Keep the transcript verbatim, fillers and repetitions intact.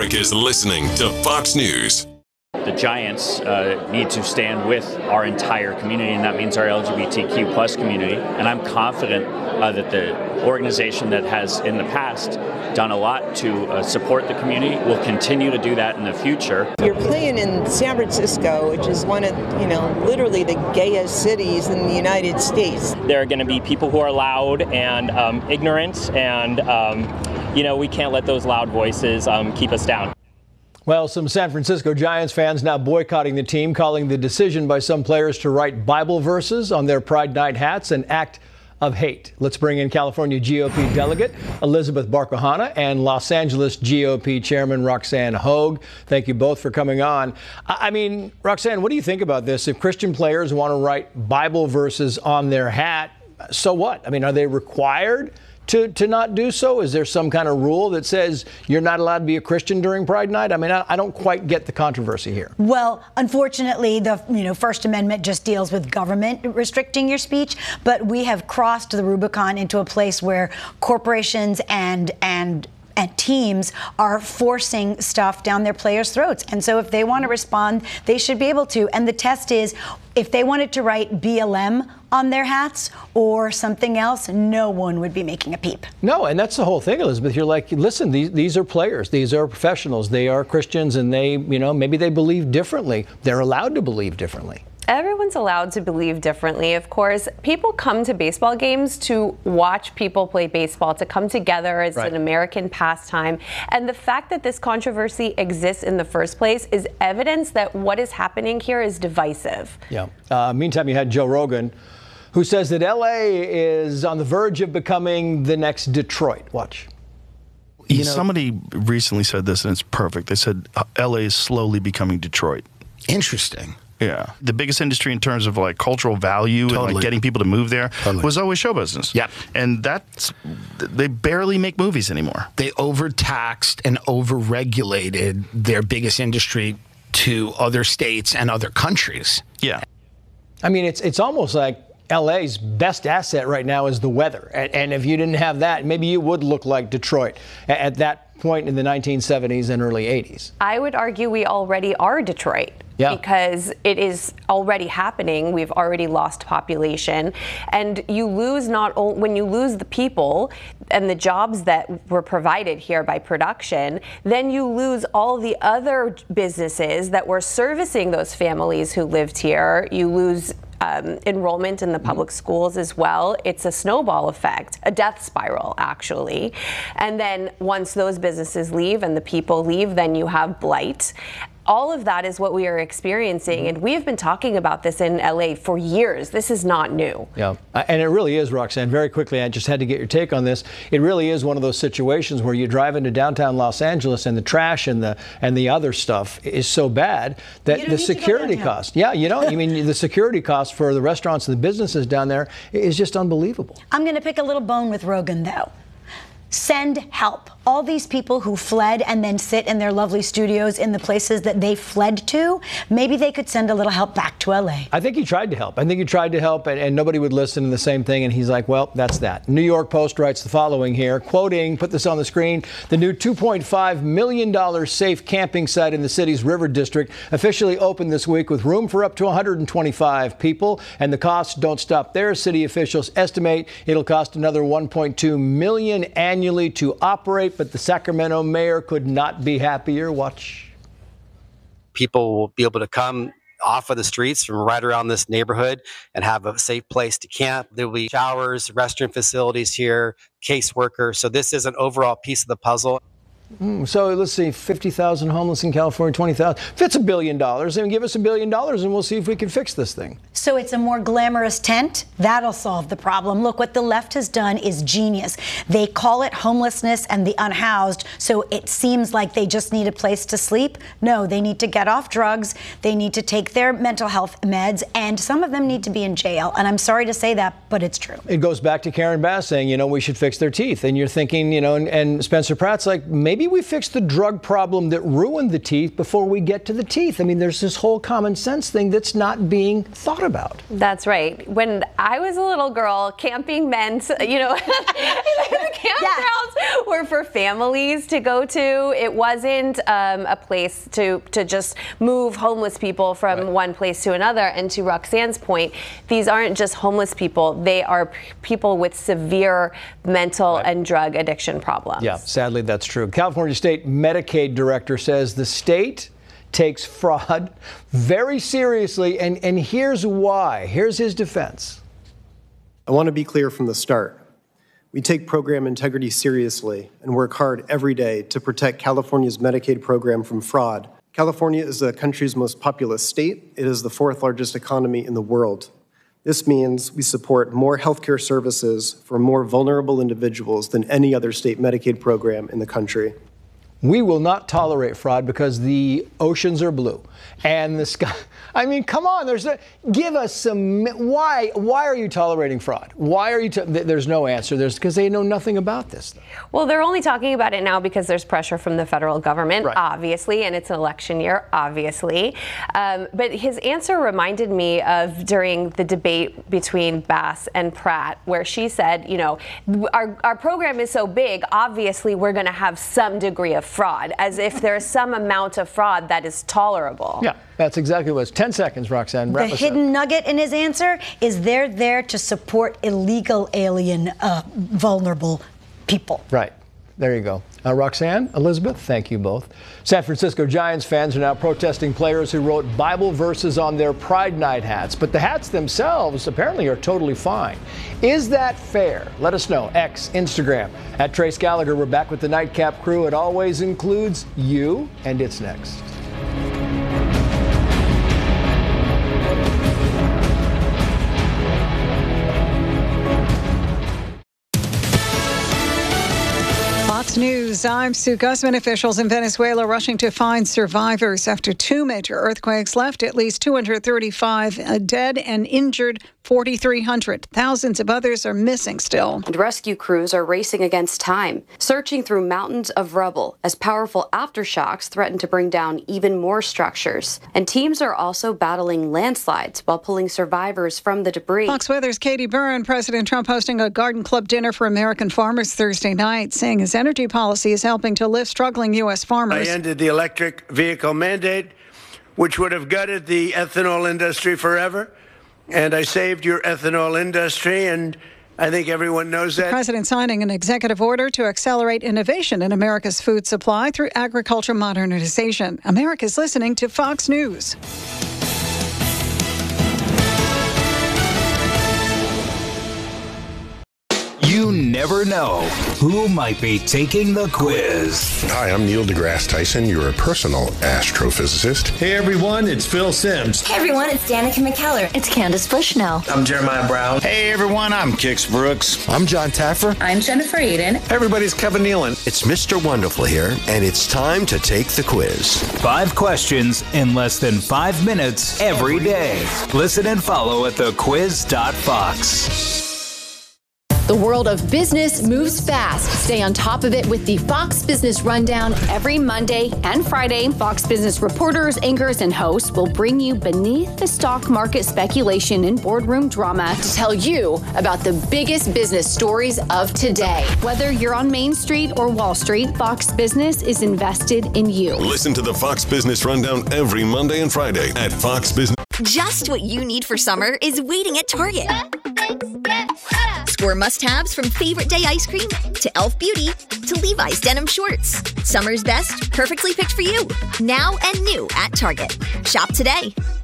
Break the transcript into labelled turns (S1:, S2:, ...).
S1: America's listening to Fox News.
S2: The Giants uh, need to stand with our entire community, and that means our L G B T Q plus community. And I'm confident uh, that the organization that has in the past done a lot to uh, support the community will continue to do that in the future.
S3: You're playing in San Francisco, which is one of, you know, literally the gayest cities in the United States.
S4: There are going to be people who are loud and um, ignorant, and, um, you know, we can't let those loud voices um, keep us down.
S5: Well, some San Francisco Giants fans now boycotting the team, calling the decision by some players to write Bible verses on their Pride Night hats an act of hate. Let's bring in California G O P delegate Elizabeth Barkahana and Los Angeles G O P chairman Roxanne Hogue. Thank you both for coming on. I mean, Roxanne, what do you think about this? If Christian players want to write Bible verses on their hat, so what? I mean, are they required to to not do so? Is there some kind of rule that says you're not allowed to be a Christian during Pride Night? I mean, I, I don't quite get the controversy here.
S6: Well, unfortunately, the you know First Amendment just deals with government restricting your speech, but we have crossed the Rubicon into a place where corporations and and and teams are forcing stuff down their players' throats. And so if they want to respond, they should be able to. And the test is, if they wanted to write B L M on their hats or something else, no one would be making a peep.
S5: No, and that's the whole thing, Elizabeth. You're like, listen, these, these are players. These are professionals. They are Christians, and they, you know, maybe they believe differently. They're allowed to believe differently.
S7: Everyone's allowed to believe differently, of course. People come to baseball games to watch people play baseball, to come together as right. an American pastime. And the fact that this controversy exists in the first place is evidence that what is happening here is divisive.
S5: Yeah. Uh, meantime, you had Joe Rogan, who says that L A is on the verge of becoming the next Detroit. Watch.
S8: You know, somebody recently said this, and it's perfect. They said uh, L A is slowly becoming Detroit.
S9: Interesting.
S8: Yeah. The biggest industry in terms of like cultural value totally. and like getting people to move there totally. was always show business.
S9: Yep.
S8: And that's, they barely make movies anymore.
S9: They overtaxed and overregulated their biggest industry to other states and other countries.
S8: Yeah.
S5: I mean, it's it's almost like L A's best asset right now is the weather. And, and if you didn't have that, maybe you would look like Detroit at, at that point in the nineteen seventies and early eighties.
S7: I would argue we already are Detroit. Yeah. Because it is already happening. We've already lost population, and you lose not only when you lose the people and the jobs that were provided here by production, then you lose all the other businesses that were servicing those families who lived here. You lose Um, enrollment in the public schools as well. It's a snowball effect, a death spiral, actually. And then once those businesses leave and the people leave, then you have blight. All of that is what we are experiencing, and we have been talking about this in L A for years. This is not new.
S5: Yeah, and it really is, Roxanne. Very quickly, I just had to get your take on this. It really is one of those situations where you drive into downtown Los Angeles and the trash and the and the other stuff is so bad that the security cost. Yeah, you know, I mean, the security cost for the restaurants and the businesses down there is just unbelievable.
S6: I'm going to pick a little bone with Rogan, though. Send help. All these people who fled and then sit in their lovely studios in the places that they fled to, maybe they could send a little help back to L A.
S5: I think he tried to help. I think he tried to help, and, and nobody would listen to the same thing, and he's like, well, that's that. New York Post writes the following here, quoting, put this on the screen, the new two point five million dollars safe camping site in the city's River District officially opened this week with room for up to one hundred twenty-five people, and the costs don't stop there. City officials estimate it'll cost another one point two million dollars annually to operate, but the Sacramento mayor could not be happier. Watch.
S10: People will be able to come off of the streets from right around this neighborhood and have a safe place to camp. There will be showers, restroom facilities here, caseworkers. So this is an overall piece of the puzzle.
S5: Mm, so let's see, fifty thousand homeless in California, twenty thousand. If it's a billion dollars, then give us a billion dollars and we'll see if we can fix this thing.
S6: So it's a more glamorous tent? That'll solve the problem. Look, what the left has done is genius. They call it homelessness and the unhoused, so it seems like they just need a place to sleep. No, they need to get off drugs. They need to take their mental health meds, and some of them need to be in jail. And I'm sorry to say that, but it's true.
S5: It goes back to Karen Bass saying, you know, we should fix their teeth. And you're thinking, you know, and, and Spencer Pratt's like, maybe maybe we fix the drug problem that ruined the teeth before we get to the teeth. I mean, there's this whole common sense thing that's not being thought about.
S7: That's right. When I was a little girl, camping meant, you know, the campgrounds yeah. were for families to go to. It wasn't um, a place to, to just move homeless people from right. one place to another. And to Roxanne's point, these aren't just homeless people. They are p- people with severe mental right. and drug addiction problems.
S5: Yeah, sadly, that's true. California State Medicaid Director says the state takes fraud very seriously, and, and here's why. Here's his defense.
S11: I want to be clear from the start. We take program integrity seriously and work hard every day to protect California's Medicaid program from fraud. California is the country's most populous state. It is the fourth largest economy in the world. This means we support more healthcare services for more vulnerable individuals than any other state Medicaid program in the country.
S5: We will not tolerate fraud because the oceans are blue and the sky. I mean, come on, there's a, give us some, why, why are you tolerating fraud? Why are you, to, there's no answer. There's, because they know nothing about this.
S7: Well, they're only talking about it now because there's pressure from the federal government, right. obviously, and it's an election year, obviously. Um, but his answer reminded me of during the debate between Bass and Pratt, where she said, you know, our, our program is so big, obviously we're going to have some degree of fraud, as if there's some amount of fraud that is tolerable.
S5: Yeah, that's exactly what it's. ten seconds, Roxanne.
S6: The hidden up. nugget in his answer is they're there to support illegal alien uh, vulnerable people.
S5: Right. There you go. Uh, Roxanne, Elizabeth, thank you both. San Francisco Giants fans are now protesting players who wrote Bible verses on their Pride Night hats, but the hats themselves apparently are totally fine. Is that fair? Let us know. X, Instagram, at Trace Gallagher. We're back with the Nightcap crew. It always includes you, and it's next.
S12: News. I'm Sue Guzman. Officials in Venezuela rushing to find survivors after two major earthquakes left at least two hundred thirty-five dead and injured forty-three hundred. Thousands of others are missing still.
S13: And rescue crews are racing against time, searching through mountains of rubble as powerful aftershocks threaten to bring down even more structures. And teams are also battling landslides while pulling survivors from the debris.
S12: Fox Weather's Katie Byrne. President Trump hosting a Garden Club dinner for American farmers Thursday night, saying his energy policy is helping to lift struggling U S farmers.
S14: I ended the electric vehicle mandate, which would have gutted the ethanol industry forever. And I saved your ethanol industry, and I think everyone knows that.
S12: The president signing an executive order to accelerate innovation in America's food supply through agriculture modernization. America's listening to Fox News.
S15: You never know who might be taking the quiz.
S16: Hi, I'm Neil deGrasse Tyson, your personal astrophysicist.
S17: Hey everyone, it's Phil Simms.
S18: Hey everyone, it's Danica McKellar. It's Candace Bushnell.
S19: I'm Jeremiah Brown.
S20: Hey everyone, I'm Kix Brooks.
S21: I'm John Taffer.
S22: I'm Jennifer Aiden.
S23: Hey everybody, Kevin Nealon.
S24: It's Mister Wonderful here, and it's time to take the quiz.
S15: Five questions in less than five minutes every day. Listen and follow at the quiz dot fox.
S25: The world of business moves fast. Stay on top of it with the Fox Business Rundown every Monday and Friday. Fox Business reporters, anchors, and hosts will bring you beneath the stock market speculation and boardroom drama to tell you about the biggest business stories of today. Whether you're on Main Street or Wall Street, Fox Business is invested in you.
S1: Listen to the Fox Business Rundown every Monday and Friday at Fox Business.
S26: Just what you need for summer is waiting at Target. Score must-haves from Favorite Day ice cream to Elf Beauty to Levi's denim shorts. Summer's best, perfectly picked for you. Now and new at Target. Shop today.